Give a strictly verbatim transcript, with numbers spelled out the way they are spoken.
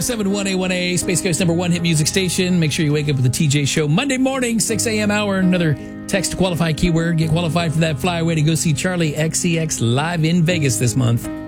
seven one A one A, Space Coast number one hit music station. Make sure you wake up with the T J Show Monday morning, six a.m. hour. Another text to qualify keyword. Get qualified for that flyaway to go see Charlie X C X live in Vegas this month.